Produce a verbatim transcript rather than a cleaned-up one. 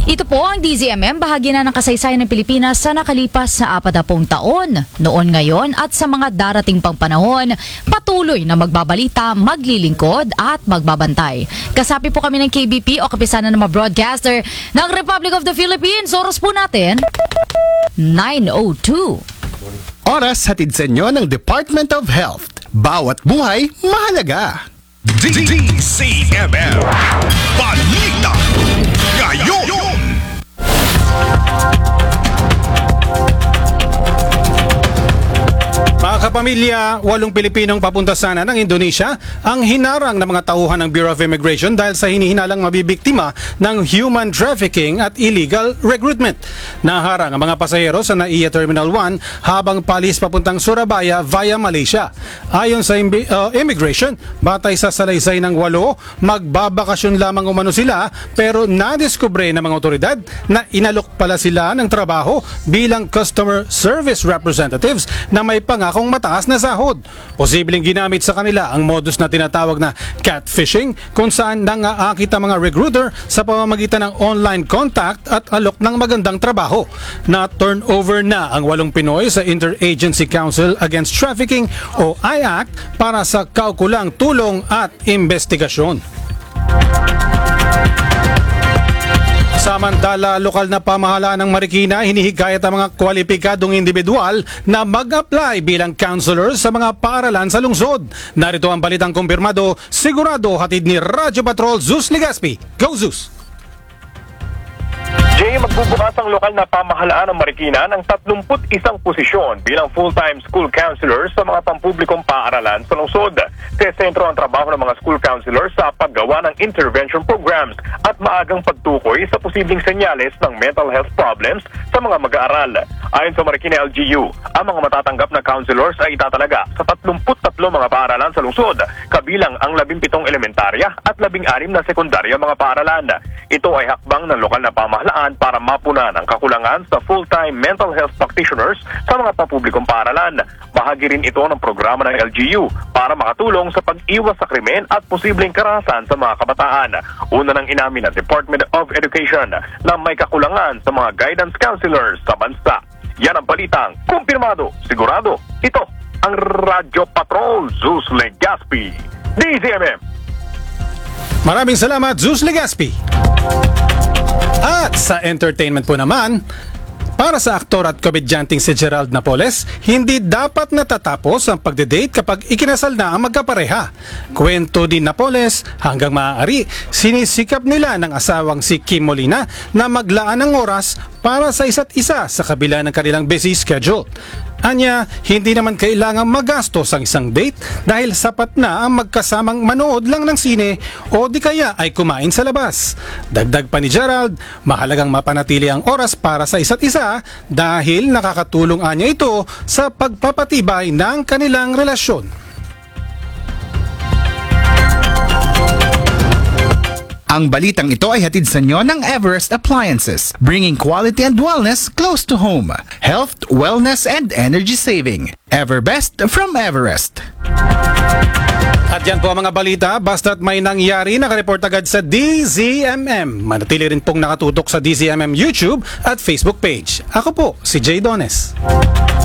Ito po ang D Z M M, bahagi na ng kasaysayan ng Pilipinas sa nakalipas na apatapong taon. Noon, ngayon at sa mga darating pang panahon, patuloy na magbabalita, maglilingkod at magbabantay. Kasapi po kami ng K B P o kapisanan ng mga broadcaster ng Republic of the Philippines. Oras po natin, nine oh two. Oras hatid sa inyo ng Department of Health. Bawat buhay mahalaga. D Z M M Balita Ngayon. Mga kapamilya, walong Pilipinong papunta sana ng Indonesia ang hinarang ng mga tauhan ng Bureau of Immigration dahil sa hinihinalang mabibiktima ng human trafficking at illegal recruitment. Naharang ang mga pasahero sa N A I A Terminal one habang palis papuntang Surabaya via Malaysia. Ayon sa imbi- uh, immigration, batay sa salaysay ng walo, magbabakasyon lamang umano sila pero nadiskubre ng mga otoridad na inalok pala sila ng trabaho bilang customer service representatives na may pangako kung mataas na sahod. Posibleng ginamit sa kanila ang modus na tinatawag na catfishing kung saan nangaakit ang mga recruiter sa pamamagitan ng online contact at alok ng magandang trabaho. Na-turnover na ang walong Pinoy sa Interagency Council Against Trafficking o I A C para sa kaukulang tulong at investigasyon. Samantala, lokal na pamahalaan ng Marikina hinihikayat ang mga kwalipikadong individual na mag-apply bilang counselors sa mga paaralan sa lungsod. Narito ang balitang kumpirmado, sigurado hatid ni Radyo Patrol Zeus Legaspi. Go Zeus! Jay, magbubukas ang lokal na pamahalaan ng Marikina ng tatlumput isang posisyon bilang full-time school counselors sa mga pampublikong paaralan sa lungsod. Sesentro ang trabaho ng mga school counselors sa paggawa ng intervention programs at maagang pagtukoy sa posibleng senyales ng mental health problems sa mga mag-aaral. Ayon sa Marikina L G U, ang mga matatanggap na counselors ay itatalaga sa tatlumput tatlo mga paaralan sa lungsod, kabilang ang labimpitong elementarya at labing-anim na sekundarya mga paaralan. Ito ay hakbang ng lokal na pamahalaan para mapunan ang kakulangan sa full-time mental health practitioners sa mga pampublikong paaralan. Bahagi rin ito ng programa ng L G U para makatulong sa pag-iwas sa krimen at posibleng karahasan sa mga kabataan. Una nang inamin ng Department of Education na may kakulangan sa mga guidance counselors sa bansa. Yan ang balitang kumpirmado, sigurado. Ito ang Radyo Patrol Zeus Legaspi, D Z M M. Maraming salamat, Zeus Legaspi. At sa entertainment po naman, para sa aktor at komedyanting si Gerald Napoles, hindi dapat natatapos ang pagdedate kapag ikinasal na ang magkapareha. Kwento din Napoles, hanggang maaari, sinisikap nila ng asawang si Kim Molina na maglaan ng oras para sa isa't isa sa kabila ng kanilang busy schedule. Anya, hindi naman kailangang magastos ang isang date dahil sapat na ang magkasamang manood lang ng sine o di kaya ay kumain sa labas. Dagdag pa ni Gerald, mahalagang mapanatili ang oras para sa isa't isa dahil nakakatulong anya ito sa pagpapatibay ng kanilang relasyon. Ang balitang ito ay hatid sa inyo ng Everest Appliances, bringing quality and wellness close to home. Health, wellness, and energy saving. Everbest from Everest. At yan po ang mga balita, basta't may nangyari, nakareport agad sa D Z M M. Manatili rin pong nakatutok sa D Z M M YouTube at Facebook page. Ako po, si Jay Dones.